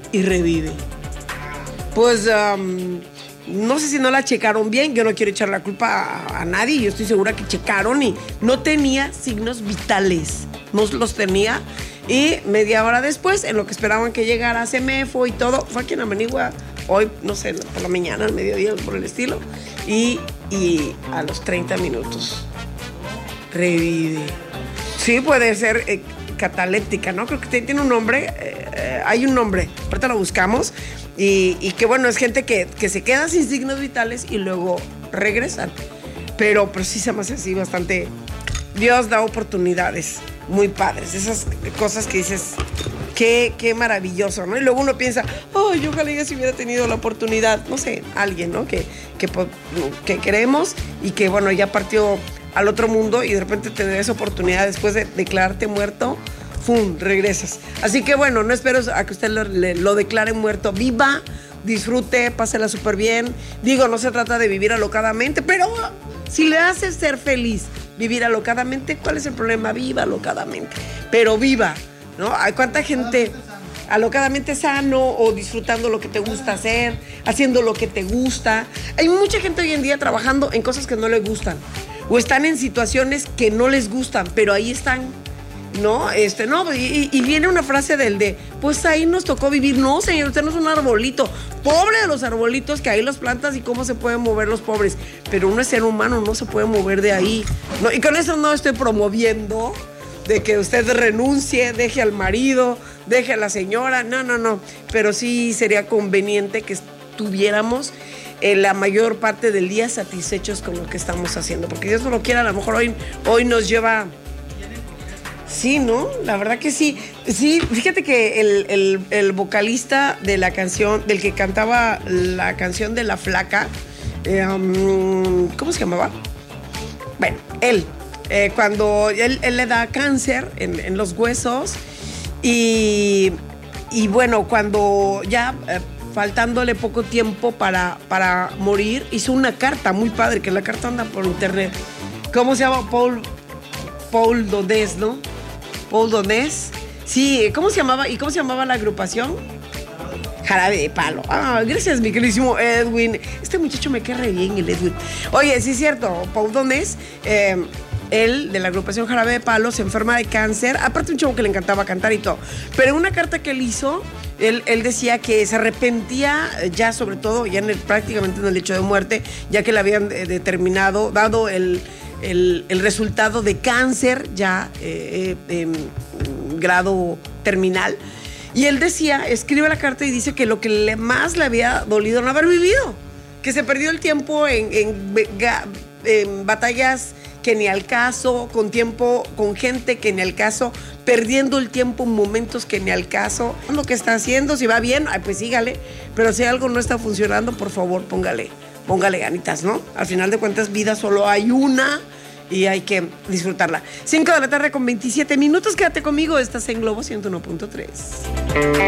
y revive. Pues no sé si no la checaron bien, yo no quiero echar la culpa a nadie, yo estoy segura que checaron y no tenía signos vitales, no los tenía. Y media hora después, en lo que esperaban que llegara CEMEFO y todo, fue aquí en Amenigua, hoy, no sé, por la mañana, al mediodía, por el estilo, y a los 30 minutos revive. Sí, puede ser cataléptica, ¿no? Creo que tiene un nombre, hay un nombre, ahorita lo buscamos, y que bueno, es gente que se queda sin signos vitales y luego regresan. Pero sí se me hace así bastante, Dios da oportunidades muy padres, esas cosas que dices, qué maravilloso, ¿no? Y luego uno piensa, yo ojalá ya si hubiera tenido la oportunidad, no sé, alguien, ¿no? Que queremos y que, bueno, ya partió al otro mundo y de repente te da esa oportunidad después de declararte muerto, ¡fum!, regresas. Así que, bueno, no espero a que usted lo declare muerto. Viva, disfrute, pásela súper bien. Digo, no se trata de vivir alocadamente, pero si le hace ser feliz vivir alocadamente, ¿cuál es el problema? Viva alocadamente, pero viva, ¿no? Hay cuánta gente alocadamente sano o disfrutando lo que te gusta hacer, haciendo lo que te gusta. Hay mucha gente hoy en día trabajando en cosas que no les gustan o están en situaciones que no les gustan, pero ahí están, ¿no? Y viene una frase pues ahí nos tocó vivir. No, señor, usted no es un arbolito. Pobre de los arbolitos que ahí los plantas y cómo se pueden mover los pobres. Pero uno es ser humano, no se puede mover de ahí, ¿no? Y con eso no estoy promoviendo de que usted renuncie, deje al marido, deje a la señora. No. Pero sí sería conveniente que estuviéramos la mayor parte del día satisfechos con lo que estamos haciendo. Porque Dios no lo quiera, a lo mejor hoy nos lleva... Sí, ¿no? La verdad que sí. Sí, fíjate que el vocalista de la canción, del que cantaba la canción de La Flaca, ¿cómo se llamaba? Bueno, él, cuando él le da cáncer en los huesos y bueno, cuando ya faltándole poco tiempo para morir, hizo una carta muy padre, que la carta anda por internet. ¿Cómo se llama? Paul Donés, ¿no? Paul Donés. Sí, ¿cómo se llamaba? ¿Y cómo se llamaba la agrupación? Jarabe de Palo. Gracias, mi queridísimo Edwin. Este muchacho me cae re bien, el Edwin. Oye, sí es cierto, Paul Donés, él, de la agrupación Jarabe de Palo, se enferma de cáncer. Aparte, un chavo que le encantaba cantar y todo. Pero en una carta que él hizo, él decía que se arrepentía ya, sobre todo, ya prácticamente en el lecho de muerte, ya que le habían determinado, dado el resultado de cáncer ya grado terminal. Y él decía, escribe la carta y dice que lo que más le había dolido no haber vivido, que se perdió el tiempo en batallas que ni al caso, con gente que ni al caso, perdiendo el tiempo en momentos que ni al caso. Lo que está haciendo, si va bien, pues sígale, pero si algo no está funcionando, por favor, póngale ganitas, ¿no? Al final de cuentas, vida solo hay una y hay que disfrutarla. 5 de la tarde con 27 minutos, quédate conmigo, estás en Globo 101.3.